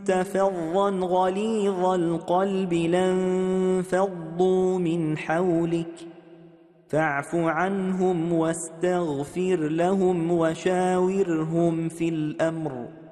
كنت فظا غليظ القلب لانفضوا من حولك فاعف عنهم واستغفر لهم وشاورهم في الأمر